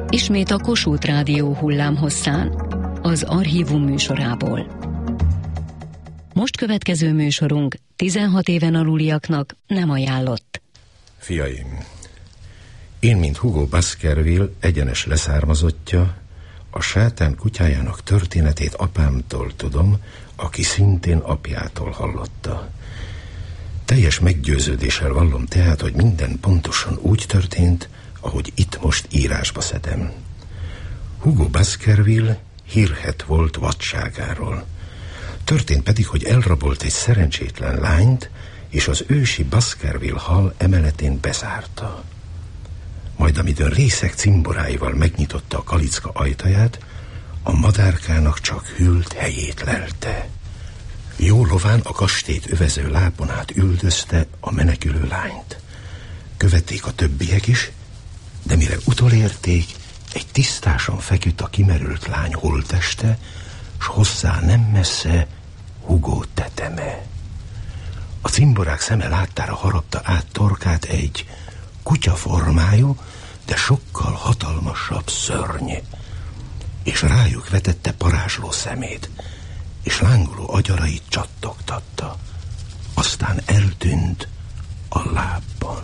Ismét a Kossuth Rádió hullámhosszán, az Archívum műsorából. Most következő műsorunk 16 éven aluliaknak nem ajánlott. Fiaim, én, mint Hugo Baskerville egyenes leszármazottja, a sátán kutyájának történetét apámtól tudom, aki szintén apjától hallotta. Teljes meggyőződéssel vallom tehát, hogy minden pontosan úgy történt, ahogy itt most írásba szedem. Hugo Baskerville hírhedt volt vadságáról. Történt pedig, hogy elrabolt egy szerencsétlen lányt, és az ősi Baskerville hal emeletén bezárta. Majd amidőn részeg cimboráival megnyitotta a kalicka ajtaját, a madárkának csak hűlt helyét lelte. Jó lován a kastélyt övező lábon át üldözte a menekülő lányt. Követték a többiek is, de mire utolérték, egy tisztásan feküdt a kimerült lány holtteste, s hozzá nem messze Hugo teteme. A cimborák szeme láttára harapta át torkát egy kutyaformájú, de sokkal hatalmasabb szörny, és rájuk vetette parázsló szemét, és lángoló agyarait csattogtatta. Aztán eltűnt a lábban.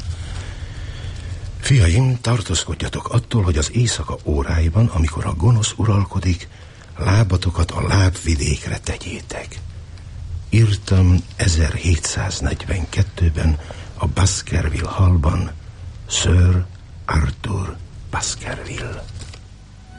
Fiaim, tartózkodjatok attól, hogy az éjszaka óráiban, amikor a gonosz uralkodik, lábatokat a lábvidékre tegyétek. Írtam 1742-ben a Baskerville hallban Sir Arthur Baskerville.